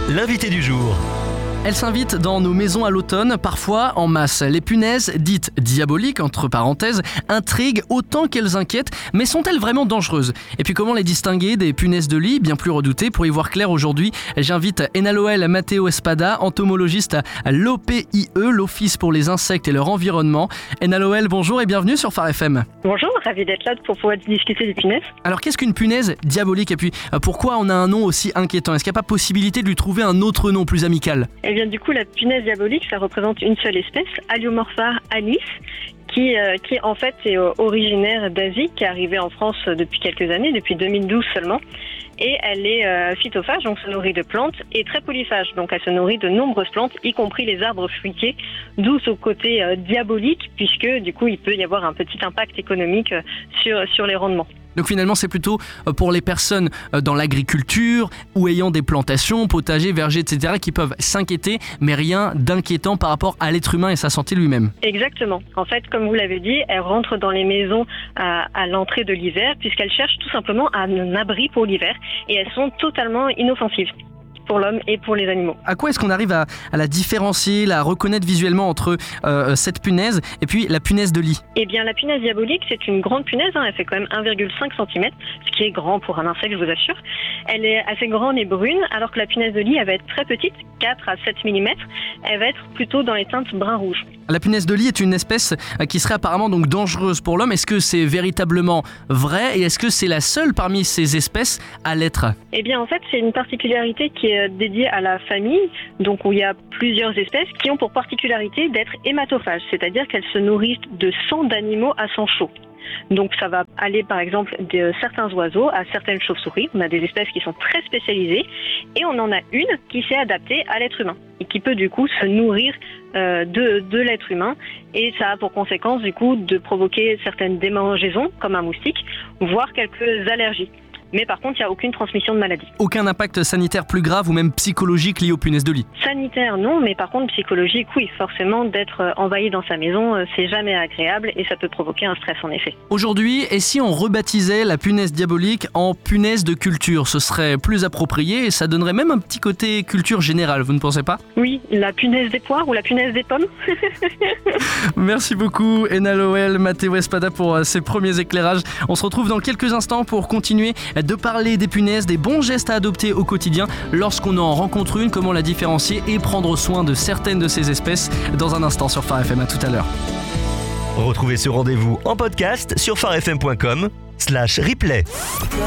l'invité du jour. Elles s'invitent dans nos maisons à l'automne, parfois en masse. Les punaises, dites diaboliques, entre parenthèses, intriguent autant qu'elles inquiètent, mais sont-elles vraiment dangereuses ? Et puis comment les distinguer des punaises de lit, bien plus redoutées ? Pour y voir clair aujourd'hui, j'invite Enaloel Matteo Espada, entomologiste à l'OPIE, l'Office pour les insectes et leur environnement. Enaloel, bonjour et bienvenue sur Phare FM. Bonjour, ravi d'être là pour pouvoir discuter des punaises. Alors qu'est-ce qu'une punaise diabolique ? Et puis pourquoi on a un nom aussi inquiétant ? Est-ce qu'il n'y a pas possibilité de lui trouver un autre nom plus amical ? Eh bien du coup, la punaise diabolique, ça représente une seule espèce, Aliomorpha anis, qui en fait est originaire d'Asie, qui est arrivée en France depuis quelques années, depuis 2012 seulement. Et elle est phytophage, donc se nourrit de plantes, et très polyphage, donc elle se nourrit de nombreuses plantes, y compris les arbres fruitiers, d'où son côté diabolique, puisque du coup il peut y avoir un petit impact économique sur les rendements. Donc finalement, c'est plutôt pour les personnes dans l'agriculture ou ayant des plantations, potagers, vergers, etc. qui peuvent s'inquiéter, mais rien d'inquiétant par rapport à l'être humain et sa santé lui-même. Exactement. En fait, comme vous l'avez dit, elles rentrent dans les maisons à l'entrée de l'hiver, puisqu'elles cherchent tout simplement un abri pour l'hiver, et elles sont totalement inoffensives pour l'homme et pour les animaux. À quoi est-ce qu'on arrive à la différencier, la reconnaître visuellement entre cette punaise et puis la punaise de lit ? Eh bien, la punaise diabolique, c'est une grande punaise, elle fait quand même 1,5 cm, ce qui est grand pour un insecte, je vous assure. Elle est assez grande et brune, alors que la punaise de lit, elle va être très petite, 4 à 7 mm, elle va être plutôt dans les teintes brun-rouge. La punaise de lit est une espèce qui serait apparemment donc dangereuse pour l'homme. Est-ce que c'est véritablement vrai et est-ce que c'est la seule parmi ces espèces à l'être ? Eh bien, en fait, c'est une particularité qui est dédiée à la famille, donc où il y a plusieurs espèces qui ont pour particularité d'être hématophages, c'est-à-dire qu'elles se nourrissent de sang d'animaux à sang chaud. Donc ça va aller par exemple de certains oiseaux à certaines chauves-souris. On a des espèces qui sont très spécialisées et on en a une qui s'est adaptée à l'être humain et qui peut du coup se nourrir de l'être humain, et ça a pour conséquence du coup de provoquer certaines démangeaisons comme un moustique, voire quelques allergies. Mais par contre, il n'y a aucune transmission de maladie. Aucun impact sanitaire plus grave ou même psychologique lié aux punaises de lit ? Sanitaire, non, mais par contre, psychologique, oui. Forcément, d'être envahi dans sa maison, c'est jamais agréable et ça peut provoquer un stress en effet. Aujourd'hui, et si on rebaptisait la punaise diabolique en punaise de culture ? Ce serait plus approprié et ça donnerait même un petit côté culture générale, vous ne pensez pas ? Oui, la punaise des poires ou la punaise des pommes. Merci beaucoup, Enaloel Matteo Espada, pour ces premiers éclairages. On se retrouve dans quelques instants pour continuer de parler des punaises, des bons gestes à adopter au quotidien lorsqu'on en rencontre une, comment la différencier et prendre soin de certaines de ces espèces dans un instant sur Phare FM. À tout à l'heure. Retrouvez ce rendez-vous en podcast sur pharefm.com/replay.